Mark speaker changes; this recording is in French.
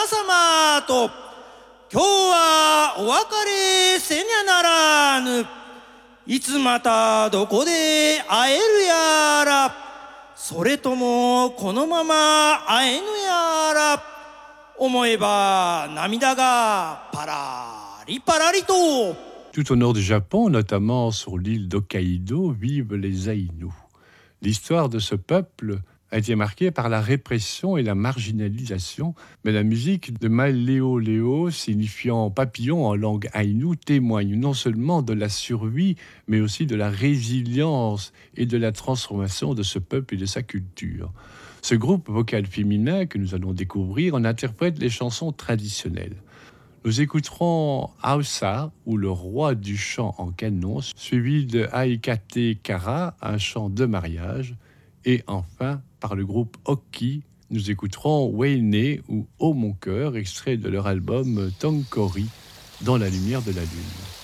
Speaker 1: 様と今日はお別れせにゃならぬ。いつまたどこで会えるやら、それともこのまま会えぬやら。思えば涙がパラリパラリと。
Speaker 2: Tout au nord du Japon, notamment sur l'île d'Hokkaido, vivent les Aïnous. L'histoire de ce peuple a été marquée par la répression et la marginalisation, mais la musique de Maleoleo, signifiant papillon en langue aïnou, témoigne non seulement de la survie, mais aussi de la résilience et de la transformation de ce peuple et de sa culture. Ce groupe vocal féminin que nous allons découvrir en interprète les chansons traditionnelles. Nous écouterons Hausa, ou le roi du chant en canon, suivi de Aikate Kara, un chant de mariage. Et enfin, par le groupe Okki, nous écouterons Weine, ou Oh mon cœur, extrait de leur album Tonkori, dans la lumière de la lune.